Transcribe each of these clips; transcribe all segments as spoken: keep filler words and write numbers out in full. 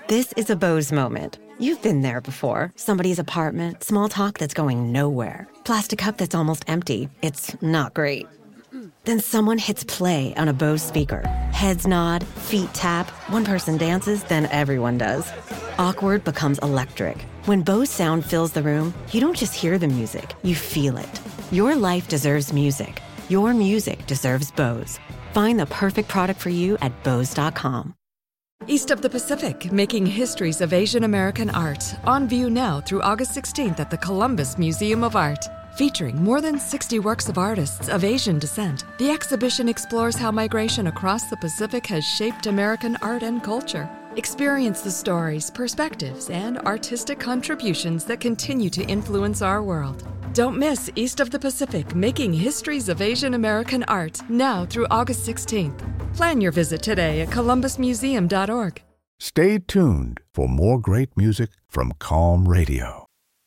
This is a Bose moment. You've been there before. Somebody's apartment, small talk that's going nowhere. Plastic cup that's almost empty. It's not great. Then someone hits play on a Bose speaker. Heads nod, feet tap, one person dances, then everyone does. Awkward becomes electric. When Bose sound fills the room, you don't just hear the music, you feel it. Your life deserves music. Your music deserves Bose. Find the perfect product for you at Bose dot com. East of the Pacific, Making Histories of Asian American Art. On view now through August sixteenth at the Columbus Museum of Art. Featuring more than sixty works of artists of Asian descent, the exhibition explores how migration across the Pacific has shaped American art and culture. Experience the stories, perspectives, and artistic contributions that continue to influence our world. Don't miss East of the Pacific, Making Histories of Asian American Art, now through August sixteenth. Plan your visit today at columbus museum dot org. Stay tuned for more great music from Calm Radio.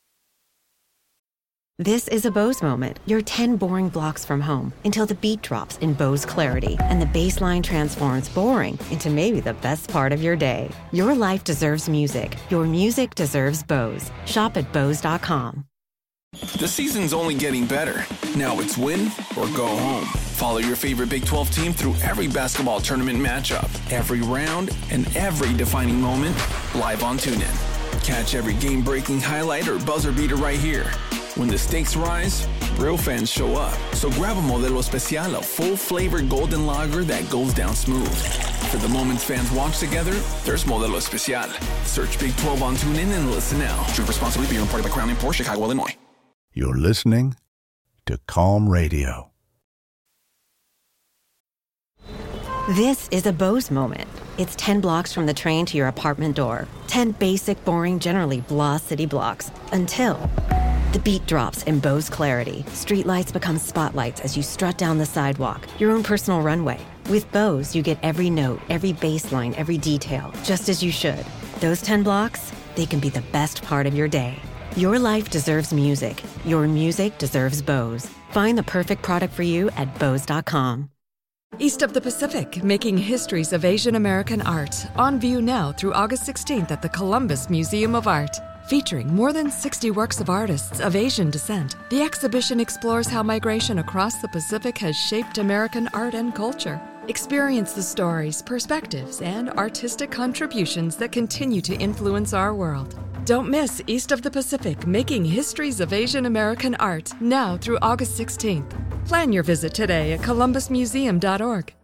This is a Bose moment. You're ten boring blocks from home until the beat drops in Bose Clarity and the bass line transforms boring into maybe the best part of your day. Your life deserves music. Your music deserves Bose. Shop at Bose dot com. The season's only getting better. Now it's win or go home. Follow your favorite Big twelve team through every basketball tournament matchup, every round, and every defining moment live on TuneIn. Catch every game-breaking highlight or buzzer beater right here. When the stakes rise, real fans show up. So grab a Modelo Especial, a full-flavored golden lager that goes down smooth. For the moments fans watch together, there's Modelo Especial. Search Big twelve on TuneIn and listen now. Drink responsibly. Beer imported by Crown Imports, Chicago, Illinois. You're listening to Calm Radio. This is a Bose moment. It's ten blocks from the train to your apartment door. ten basic, boring, generally blah city blocks. Until the beat drops in Bose Clarity. Streetlights become spotlights as you strut down the sidewalk, your own personal runway. With Bose, you get every note, every bass line, every detail, just as you should. Those ten blocks, they can be the best part of your day. Your life deserves music. Your music deserves Bose. Find the perfect product for you at Bose dot com. East of the Pacific, Making Histories of Asian American Art. On view now through August sixteenth at the Columbus Museum of Art. Featuring more than sixty works of artists of Asian descent, the exhibition explores how migration across the Pacific has shaped American art and culture. Experience the stories, perspectives, and artistic contributions that continue to influence our world. Don't miss East of the Pacific, Making Histories of Asian American Art, now through August sixteenth. Plan your visit today at columbus museum dot org.